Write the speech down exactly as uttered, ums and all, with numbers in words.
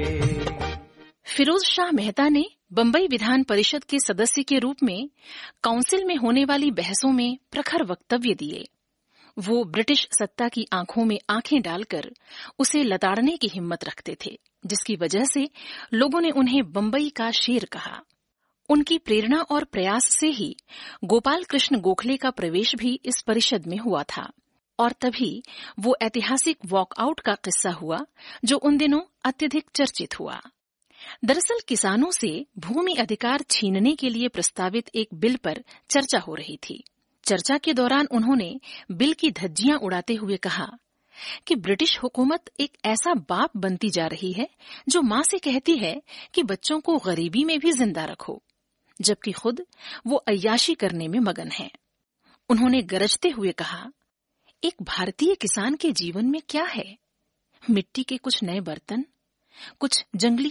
फिरोज शाह मेहता ने बंबई विधान परिषद के सदस्य के रूप में काउंसिल में होने वाली बहसों में प्रखर वक्तव्य दिए। वो ब्रिटिश सत्ता की आंखों में आंखें डालकर उसे लताड़ने की हिम्मत रखते थे, जिसकी वजह से लोगों ने उन्हें बंबई का शेर कहा। उनकी प्रेरणा और प्रयास से ही गोपाल कृष्ण गोखले का प्रवेश भी इस परिषद में हुआ था और तभी वो ऐतिहासिक वॉकआउट का किस्सा हुआ जो उन दिनों अत्यधिक चर्चित हुआ। दरअसल किसानों से भूमि अधिकार छीनने के लिए प्रस्तावित एक बिल पर चर्चा हो रही थी। चर्चा के दौरान उन्होंने बिल की धज्जियां उड़ाते हुए कहा कि ब्रिटिश हुकूमत एक ऐसा बाप बनती जा रही है जो माँ से कहती है कि बच्चों को गरीबी में भी जिंदा रखो, जबकि खुद वो अय्याशी करने में मगन है। उन्होंने गरजते हुए कहा, एक भारतीय किसान के जीवन में क्या है? मिट्टी के कुछ नए बर्तन, कुछ जंगली